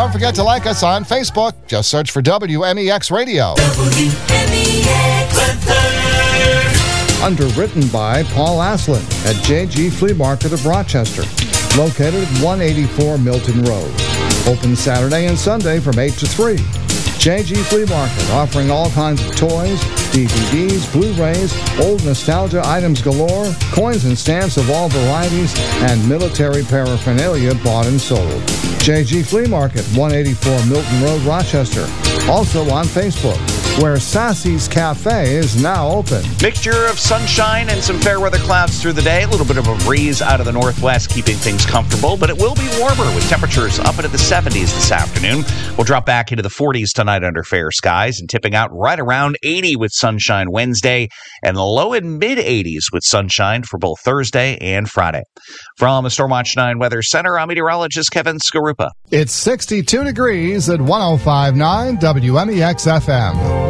Don't forget to like us on Facebook. Just search for WMEX Radio. WMEX weather. Underwritten by Paul Aslan at JG Flea Market of Rochester, located at 184 Milton Road. Open Saturday and Sunday from 8 to 3. JG Flea Market, offering all kinds of toys, DVDs, Blu-rays, old nostalgia items galore, coins and stamps of all varieties, and military paraphernalia bought and sold. JG Flea Market, 184 Milton Road, Rochester. Also on Facebook, where Sassy's Cafe is now open. Mixture of sunshine and some fair weather clouds through the day. A little bit of a breeze out of the northwest, keeping things comfortable, but it will be warmer with temperatures up into the 70s this afternoon. We'll drop back into the 40s tonight under fair skies and tipping out right around 80 with sunshine Wednesday and low and mid 80s with sunshine for both Thursday and Friday. From the Stormwatch 9 Weather Center, I'm meteorologist Kevin Skarupa. It's 62 degrees at 105.9 WMEX FM.